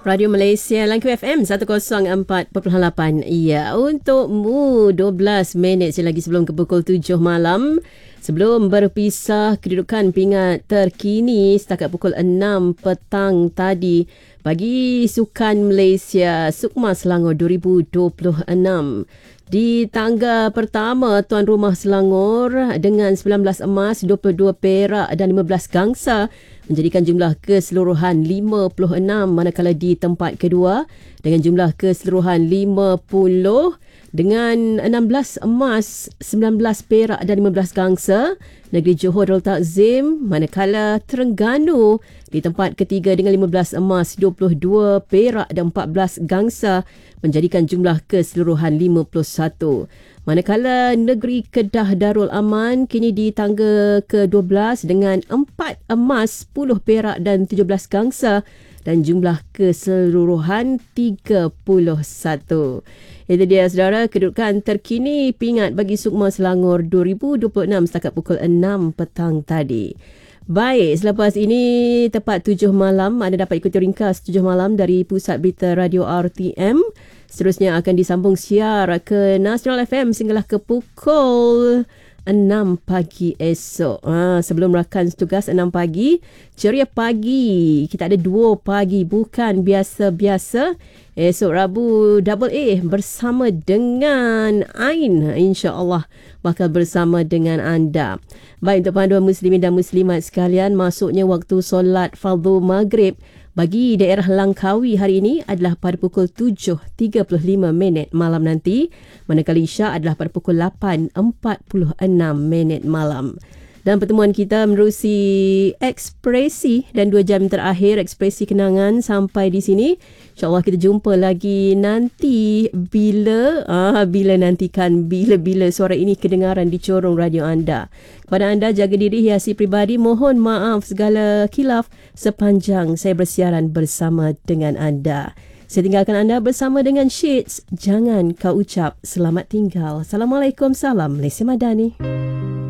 Radio Malaysia Langkawi FM 104.8. Ya, untukmu 12 minit lagi sebelum ke pukul 7 malam. Sebelum berpisah, kedudukan pingat terkini setakat pukul 6 petang tadi bagi Sukan Malaysia Sukma Selangor 2026. Di tangga pertama, tuan rumah Selangor dengan 19 emas, 22 perak dan 15 gangsa menjadikan jumlah keseluruhan 56, manakala di tempat kedua dengan jumlah keseluruhan 50 dengan 16 emas, 19 perak dan 15 gangsa. Negeri Johor Darul Takzim, manakala Terengganu di tempat ketiga dengan 15 emas, 22 perak dan 14 gangsa menjadikan jumlah keseluruhan 51. Manakala Negeri Kedah Darul Aman kini di tangga ke-12 dengan 4 emas, 10 perak dan 17 gangsa dan jumlah keseluruhan 31. Itu dia saudara, kedudukan terkini pingat bagi Sukma Selangor 2026 setakat pukul 6 petang tadi. Baik, selepas ini tepat 7 malam anda dapat ikuti ringkas 7 malam dari Pusat Berita Radio RTM. Seterusnya akan disambung siar ke Nasional FM sehinggalah ke pukul 6 pagi esok. Sebelum rakan tugas 6 pagi, ceria pagi. Kita ada 2 pagi, bukan biasa-biasa. Esok Rabu Double A bersama dengan Ain, insya-Allah bakal bersama dengan anda. Baik, untuk panduan muslimin dan muslimat sekalian, masuknya waktu solat fardu maghrib bagi daerah Langkawi hari ini adalah pada pukul 7.35 malam nanti, manakala Isyak adalah pada pukul 8.46 malam. Dan pertemuan kita menerusi ekspresi dan 2 jam terakhir ekspresi kenangan sampai di sini. InsyaAllah kita jumpa lagi nanti bila suara ini kedengaran di corong radio anda. Kepada anda, jaga diri, hiasi peribadi. Mohon maaf segala khilaf sepanjang saya bersiaran bersama dengan anda. Saya tinggalkan anda bersama dengan Shades. Jangan kau ucap selamat tinggal. Assalamualaikum, salam Malaysia Madani.